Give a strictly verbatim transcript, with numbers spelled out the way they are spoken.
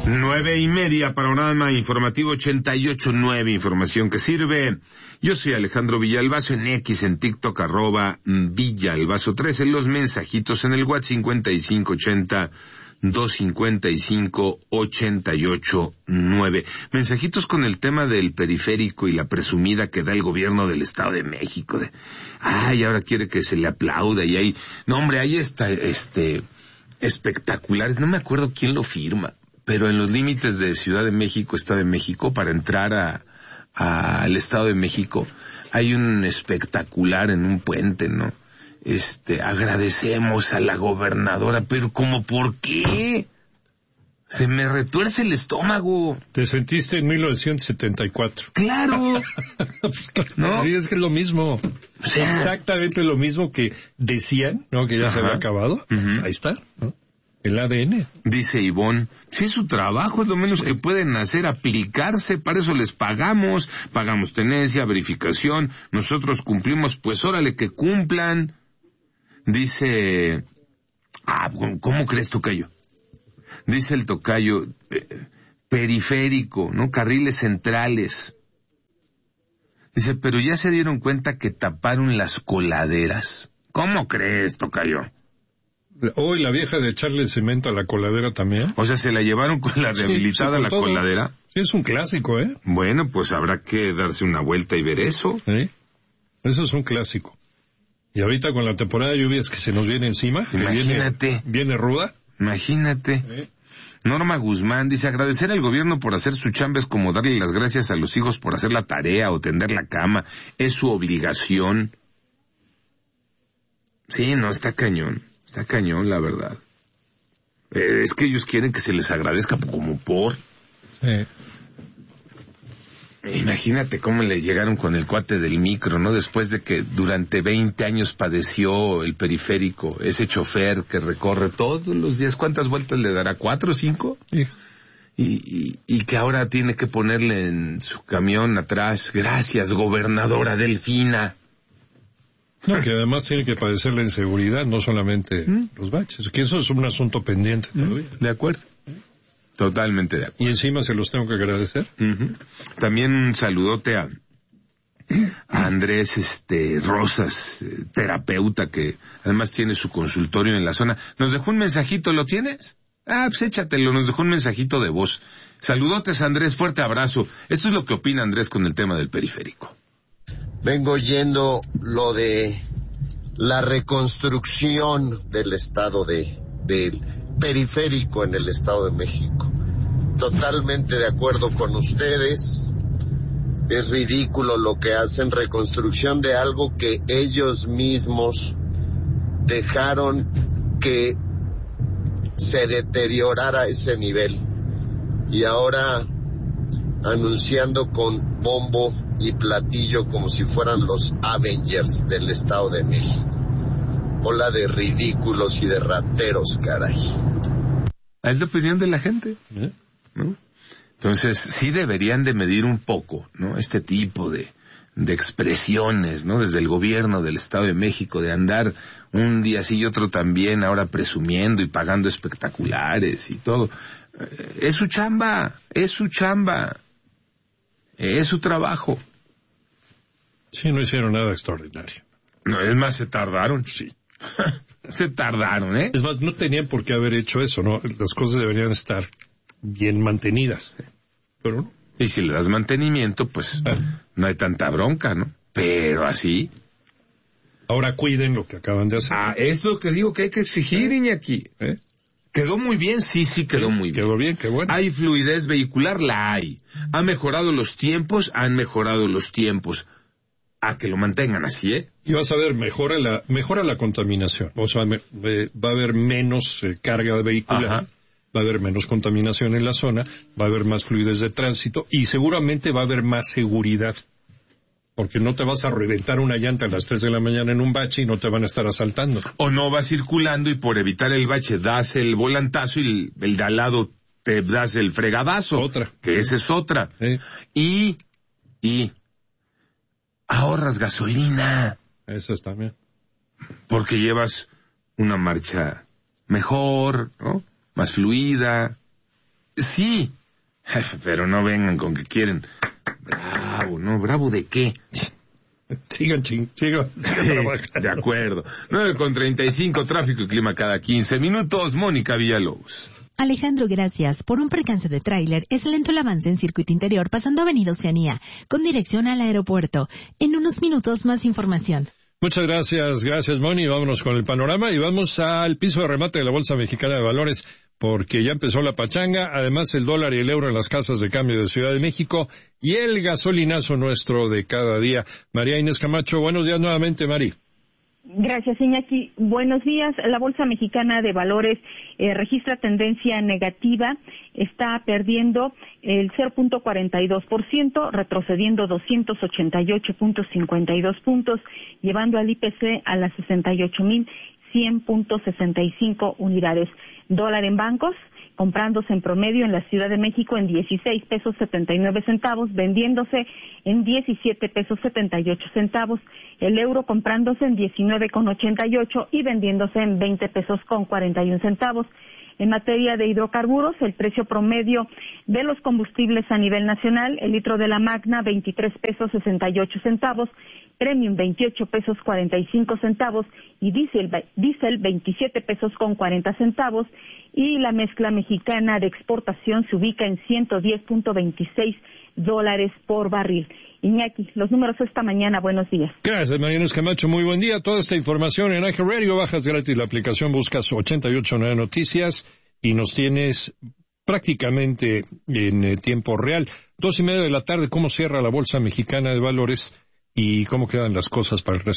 Nueve y media, panorama informativo ochenta y ocho nueve, información que sirve. Yo soy Alejandro Villalbazo, en X, en TikTok, arroba Villalbazo trece, los mensajitos en el WhatsApp cincuenta y cinco ochenta, doscientos cincuenta y cinco, ochenta y ocho nueve. Mensajitos con el tema del periférico y la presumida que da el gobierno del Estado de México. De, ay, ahora quiere que se le aplauda y ahí, no hombre, ahí está, este, espectaculares, no me acuerdo quién lo firma, pero en los límites de Ciudad de México, Estado de México, para entrar a, a, al Estado de México, hay un espectacular en un puente, ¿no? Este, agradecemos a la gobernadora, pero ¿cómo por qué? Se me retuerce el estómago. Te sentiste en mil novecientos setenta y cuatro. ¡Claro! ¿No? Sí, es que es lo mismo. O sea, exactamente lo mismo que decían, ¿no? Que ya, ajá, se había acabado. Uh-huh. Ahí está, ¿no? El A D N. Dice Ivonne, si es su trabajo, es lo menos que pueden hacer, aplicarse, para eso les pagamos, pagamos tenencia, verificación, nosotros cumplimos, pues órale que cumplan. Dice, ah, ¿cómo crees, tocayo? Dice el tocayo, eh, periférico, ¿no? Carriles centrales. Dice, pero ya se dieron cuenta que taparon las coladeras. ¿Cómo crees, tocayo? Hoy la vieja de echarle cemento a la coladera también. O sea, se la llevaron con la rehabilitada, sí, sí, la todo. Coladera. Sí, es un clásico, ¿eh? Bueno, pues habrá que darse una vuelta y ver eso. Sí, eso es un clásico. Y ahorita con la temporada de lluvias que se nos viene encima, que imagínate. Viene, viene ruda. Imagínate. ¿Sí? Norma Guzmán dice, agradecer al gobierno por hacer su chamba es como darle las gracias a los hijos por hacer la tarea o tender la cama. Es su obligación. Sí, no, está cañón. Está cañón, la verdad. Eh, es que ellos quieren que se les agradezca como por... Sí. Imagínate cómo le llegaron con el cuate del micro, ¿no? Después de que durante veinte años padeció el periférico, ese chofer que recorre todos los días, ¿cuántas vueltas le dará? ¿Cuatro o cinco? Sí. Y, y, y que ahora tiene que ponerle en su camión atrás, gracias, gobernadora Delfina. No, que además tiene que padecer la inseguridad, no solamente ¿Mm? los baches, que eso es un asunto pendiente todavía. De acuerdo. Totalmente de acuerdo. Y encima se los tengo que agradecer. Uh-huh. También un saludote a, a Andrés este Rosas, eh, terapeuta, que además tiene su consultorio en la zona. Nos dejó un mensajito, ¿lo tienes? Ah, pues échatelo, nos dejó un mensajito de voz. Saludotes, Andrés, fuerte abrazo. Esto es lo que opina Andrés con el tema del periférico. Vengo oyendo lo de la reconstrucción del estado de, del periférico en el Estado de México. Totalmente de acuerdo con ustedes. Es ridículo lo que hacen, reconstrucción de algo que ellos mismos dejaron que se deteriorara a ese nivel. Y ahora anunciando con bombo y platillo como si fueran los Avengers del Estado de México. Bola de ridículos y de rateros, caray. Es la opinión de la gente, ¿no? Entonces, sí deberían de medir un poco, ¿no? Este tipo de, de expresiones, ¿no? Desde el gobierno del Estado de México, de andar un día sí y otro también, ahora presumiendo y pagando espectaculares y todo. Es su chamba, es su chamba. Es su trabajo. Sí, no hicieron nada extraordinario. No, es más, se tardaron, sí. Se tardaron, ¿eh? Es más, no tenían por qué haber hecho eso, ¿no? Las cosas deberían estar bien mantenidas. Pero no. Y si le das mantenimiento, pues ah. no hay tanta bronca, ¿no? Pero así... Ahora cuiden lo que acaban de hacer. Ah, es lo que digo que hay que exigir, Iñaki. ¿Eh? ¿Quedó muy bien? Sí, sí quedó muy bien. Quedó bien, qué bueno. ¿Hay fluidez vehicular? La hay. ¿Ha mejorado los tiempos? Han mejorado los tiempos. A que lo mantengan así, ¿eh? Y vas a ver, mejora la mejora la contaminación. O sea, me, me, va a haber menos eh, carga vehicular, Ajá. va a haber menos contaminación en la zona, va a haber más fluidez de tránsito y seguramente va a haber más seguridad. Porque no te vas a reventar una llanta a las tres de la mañana en un bache y no te van a estar asaltando. O no vas circulando y por evitar el bache das el volantazo y el, el de al lado te das el fregadazo. Otra. Que esa es otra. ¿Eh? Y, y, ahorras gasolina. Eso está bien. Porque llevas una marcha mejor, ¿no? Más fluida. Sí, pero no vengan con que quieren. Bravo, ¿no? ¿Bravo de qué? Sigan, ching, sigan. Sí, de acuerdo. nueve con treinta y cinco, tráfico y clima cada quince minutos. Mónica Villalobos. Alejandro, gracias. Por un percance de tráiler, es lento el avance en circuito interior pasando Avenida Oceanía, con dirección al aeropuerto. En unos minutos más información. Muchas gracias, gracias Moni. Vámonos con el panorama y vamos al piso de remate de la Bolsa Mexicana de Valores, porque ya empezó la pachanga, además el dólar y el euro en las casas de cambio de Ciudad de México y el gasolinazo nuestro de cada día. María Inés Camacho, buenos días nuevamente, Mari. Gracias, Iñaki. Buenos días. La Bolsa Mexicana de Valores eh, registra tendencia negativa. Está perdiendo el cero punto cuarenta y dos por ciento, retrocediendo doscientos ochenta y ocho punto cincuenta y dos puntos, llevando al I P C a las sesenta y ocho mil cien punto sesenta y cinco unidades. Dólar en bancos, comprándose en promedio en la Ciudad de México en dieciséis pesos setenta y nueve centavos, vendiéndose en diecisiete pesos setenta y ocho centavos, el euro comprándose en diecinueve con ochenta y ocho y vendiéndose en veinte pesos con cuarenta y un centavos. En materia de hidrocarburos, el precio promedio de los combustibles a nivel nacional, el litro de la Magna veintitrés pesos sesenta y ocho centavos, Premium veintiocho pesos cuarenta y cinco centavos y diésel, diésel veintisiete pesos con cuarenta centavos, y la mezcla mexicana de exportación se ubica en ciento diez punto veintiséis dólares por barril. Iñaki, los números esta mañana, buenos días. Gracias, María Inés Camacho, muy buen día. Toda esta información en iHeart Radio, bajas gratis la aplicación, buscas ochenta y ocho nueve Noticias y nos tienes prácticamente en eh, tiempo real. Dos y media de la tarde, ¿cómo cierra la Bolsa Mexicana de Valores y cómo quedan las cosas para el resto?